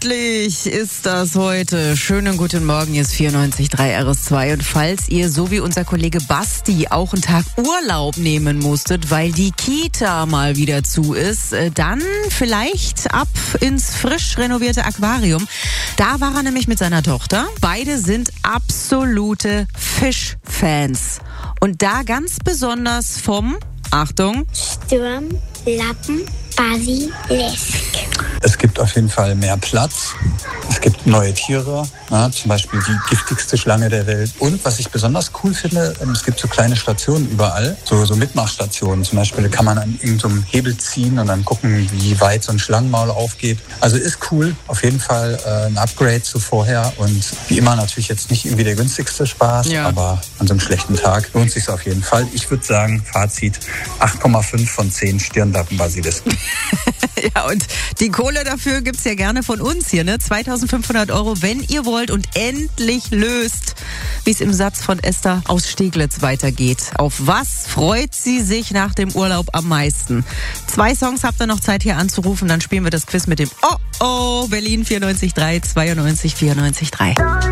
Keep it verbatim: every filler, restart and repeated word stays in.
Endlich ist das heute. Schönen guten Morgen, hier ist vierundneunzig Komma drei R S zwei. Und falls ihr, so wie unser Kollege Basti, auch einen Tag Urlaub nehmen musstet, weil die Kita mal wieder zu ist, dann vielleicht ab ins frisch renovierte Aquarium. Da war er nämlich mit seiner Tochter. Beide sind absolute Fischfans. Und da ganz besonders vom, Achtung, Sturm, Lappen, Basilisk. Es gibt auf jeden Fall mehr Platz. Es gibt neue Tiere, ja, zum Beispiel die giftigste Schlange der Welt. Und was ich besonders cool finde, es gibt so kleine Stationen überall, so, so Mitmachstationen. Zum Beispiel kann man an irgendeinem Hebel ziehen und dann gucken, wie weit so ein Schlangenmaul aufgeht. Also ist cool, auf jeden Fall äh, ein Upgrade zu vorher. Und wie immer natürlich jetzt nicht irgendwie der günstigste Spaß, ja. Aber an so einem schlechten Tag lohnt sich auf jeden Fall. Ich würde sagen, Fazit acht Komma fünf von zehn Stirnlappen-Basilisk. Ja, und die Kohle dafür gibt's ja gerne von uns hier, ne? zweitausendfünfhundert Euro, wenn ihr wollt und endlich löst, wie es im Satz von Esther aus Steglitz weitergeht. Auf was freut sie sich nach dem Urlaub am meisten? Zwei Songs habt ihr noch Zeit hier anzurufen, dann spielen wir das Quiz mit dem Oh Oh Berlin vierundneunzig Komma drei, zweiundneunzig, vierundneunzig Komma drei.